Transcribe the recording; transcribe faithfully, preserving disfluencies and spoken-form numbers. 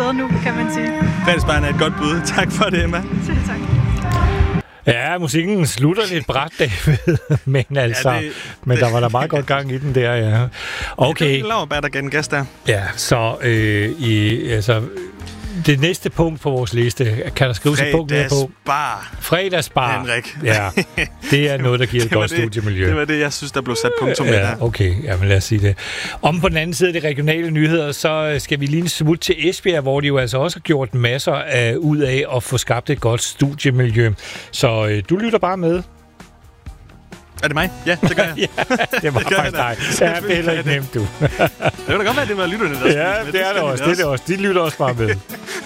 sted nu, kan man sige. Fredagsbaren er et godt bud. Tak for det, Emma. Selv tak. Ja, musikken slutter lidt bræt, David. men altså, ja, det, men der var der meget godt gang i den der, ja. Okay. Ja, det er Laurbær, der gav den gas der. Ja, så øh, i, altså, det næste punkt på vores liste, kan der skrives et punkt mere på? Fredagsbar. Fredagsbar. Henrik. Ja, det er noget, der giver et godt det, studiemiljø. Det var det, jeg synes, der blev sat punktum med ja, der. Okay, jamen lad os sige det. Om på den anden side af de regionale nyheder, så skal vi lige en smut til Esbjerg, hvor de jo altså også har gjort masser af, ud af at få skabt et godt studiemiljø. Så øh, du lytter bare med. Er det mig? Ja, det gør jeg. ja, det var det faktisk dig. Ja, det er heller ikke nemt, du. det kan da godt være, at det var lytterne, der ja, det er det også. Det er det også. De lytter også bare med.